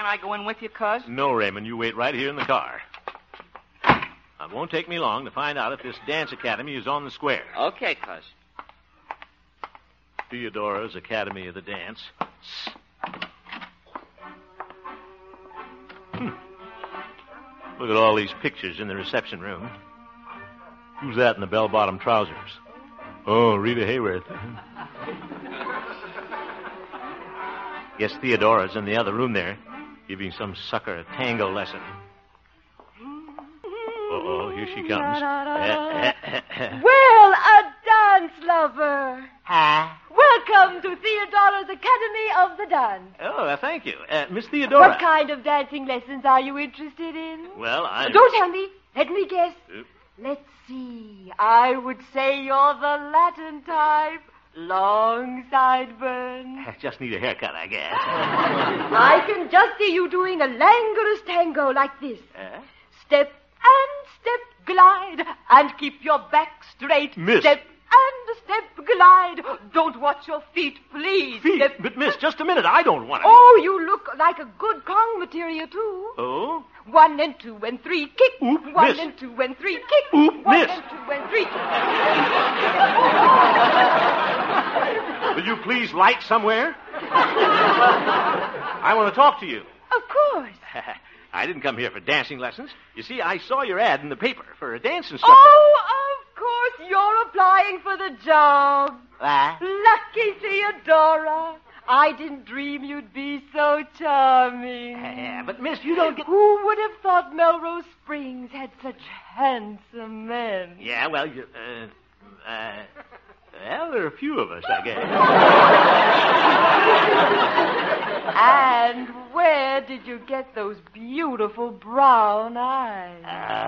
Can't I go in with you, cuz? No, Raymond, you wait right here in the car. It won't take me long to find out if this dance academy is on the square. Okay, cuz. Theodora's Academy of the Dance. Look at all these pictures in the reception room. Who's that in the bell-bottom trousers? Oh, Rita Hayworth. Guess Theodora's in the other room there, giving some sucker a tango lesson. Uh-oh, here she comes. Well, a dance lover. Huh? Welcome to Theodora's Academy of the Dance. Oh, thank you. Miss Theodora. What kind of dancing lessons are you interested in? Well, Don't tell me. Let me guess. Let's see. I would say you're the Latin type. Long sideburns. I just need a haircut, I guess. I can just see you doing a languorous tango like this. Step and step, glide, and keep your back straight. Miss. Step and step, glide. Don't watch your feet, please. Feet? Step. But, miss, just a minute. I don't want to. Oh, you look like a good Kong material, too. Oh? 1 and 2 and 3, kick. Oop, 1 miss. and 2 and 3, kick. Oop, 1 miss. and 2 and 3. Will you please light somewhere? I want to talk to you. Of course. I didn't come here for dancing lessons. You see, I saw your ad in the paper for a dance instructor. Oh, of course, you're applying for the job. Lucky Theodora. I didn't dream you'd be so charming. Yeah, but, miss, you don't get... Who would have thought Melrose Springs had such handsome men? Yeah, well, well, there are a few of us, I guess. And where did you get those beautiful brown eyes?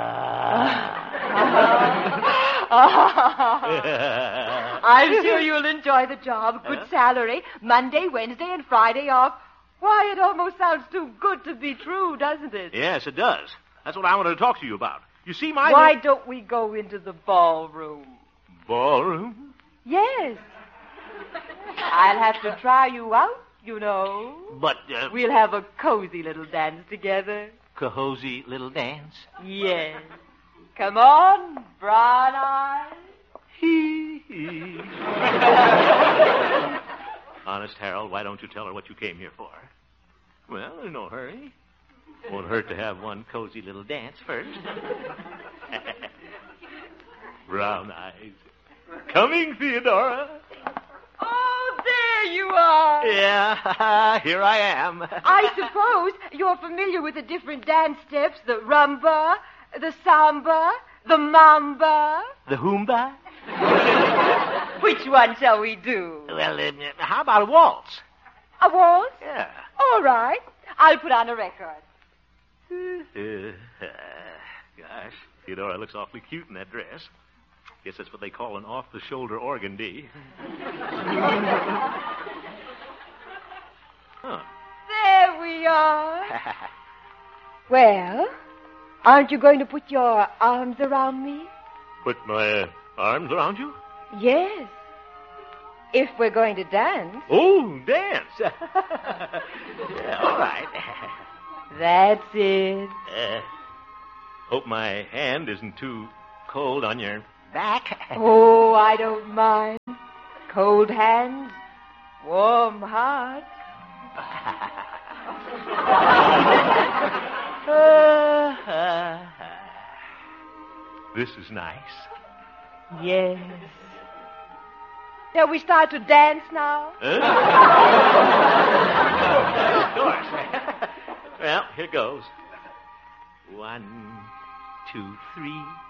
I'm sure you'll enjoy the job. Good salary. Monday, Wednesday, and Friday off. Why, it almost sounds too good to be true, doesn't it? Yes, it does. That's what I wanted to talk to you about. You see, Why don't we go into the ballroom? Ballroom? Yes. I'll have to try you out, you know. But, We'll have a cozy little dance together. cozy little dance? Yes. Come on, brown eyes. Honest, Harold, why don't you tell her what you came here for? Well, there's no hurry. Won't hurt to have one cozy little dance first. Brown eyes. Coming, Theodora. Oh, there you are. Yeah, here I am. I suppose you're familiar with the different dance steps, the rumba, the samba, the mamba. The Hoomba? Which one shall we do? Well, how about a waltz? A waltz? Yeah. All right. I'll put on a record. Gosh, Theodora looks awfully cute in that dress. Guess that's what they call an off-the-shoulder organdy. Huh. There we are. Well, aren't you going to put your arms around me? Put my arms around you? Yes. If we're going to dance. Oh, dance. Yeah, all right. That's it. Hope my hand isn't too cold on your back. Oh, I don't mind. Cold hands, warm heart. This is nice. Yes. Shall we start to dance now? Of course. Well, here goes. 1, 2, 3.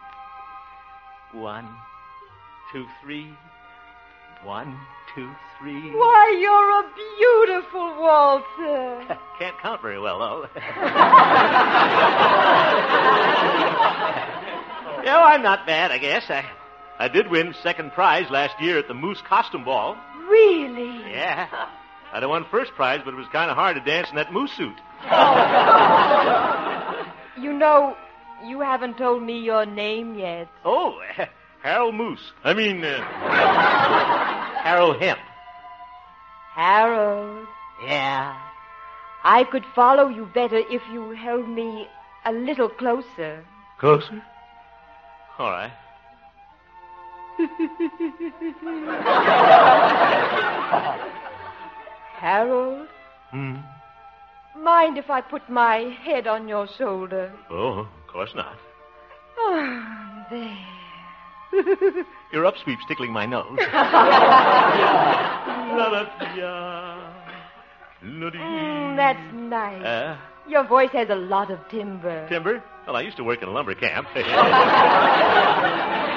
1, 2, 3. 1, 2, 3. Why, you're a beautiful waltzer. Can't count very well, though. I'm not bad, I guess. I did win second prize last year at the Moose Costume Ball. Really? Yeah. I'd have won first prize, but it was kind of hard to dance in that moose suit. You know, you haven't told me your name yet. Oh, Harold Moose. Harold Hemp. Harold. Yeah. I could follow you better if you held me a little closer. Closer? All right. Harold? Mind if I put my head on your shoulder? Oh, of course not. Oh, there. Your upsweep's tickling my nose. That's nice. Your voice has a lot of timbre. Timber? Well, I used to work in a lumber camp.